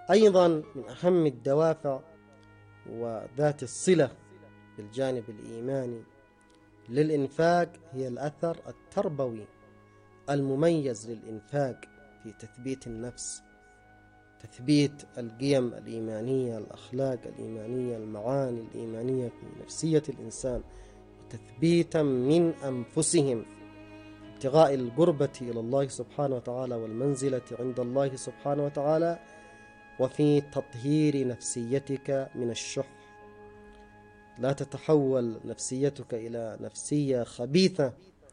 أيضا من أهم الدوافع وذات الصلة بالجانب الإيماني للإنفاق هي الأثر التربوي المميز للإنفاق في تثبيت النفس، تثبيت القيم الإيمانية، الأخلاق الإيمانية، المعاني الإيمانية في نفسية الإنسان، وتثبيتا من أنفسهم ابتغاء القربة إلى الله سبحانه وتعالى والمنزلة عند الله سبحانه وتعالى، وفي تطهير نفسيتك من الشح. لا تتحول نفسيتك إلى نفسية خبيثة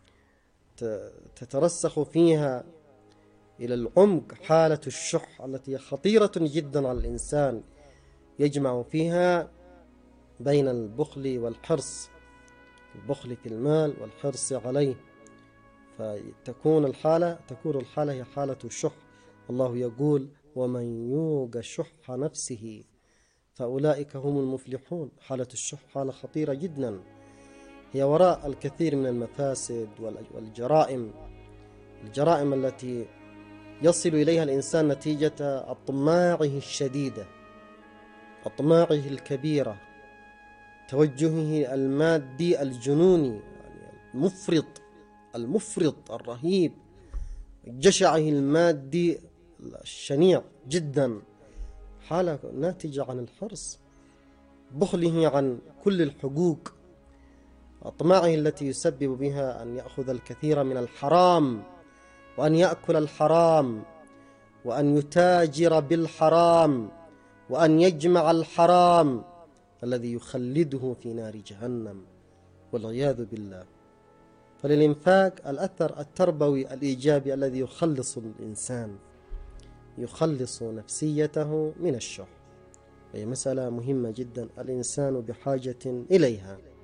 تترسخ فيها إلى العمق حالة الشح التي خطيرة جدا على الإنسان، يجمع فيها بين البخل والحرص، البخل في المال والحرص عليه، فتكون الحالة هي حالة الشح. الله يقول: ومن يوق شح نفسه فأولئك هم المفلحون. حالة الشح حالة خطيرة جدا، هي وراء الكثير من المفاسد والجرائم، الجرائم التي يصل إليها الإنسان نتيجة أطماعه الشديدة، أطماعه الكبيرة، توجهه المادي الجنوني، يعني المفرط الرهيب، جشعه المادي الشنيع جدا، حالة ناتجة عن الحرص، بخله عن كل الحقوق، أطماعه التي يسبب بها أن يأخذ الكثير من الحرام، وأن يأكل الحرام، وأن يتاجر بالحرام، وأن يجمع الحرام الذي يخلده في نار جهنم والعياذ بالله. فللإنفاق الأثر التربوي الإيجابي الذي يخلص الإنسان، يخلص نفسيته من الشح، وهي مسألة مهمة جدا الإنسان بحاجة إليها.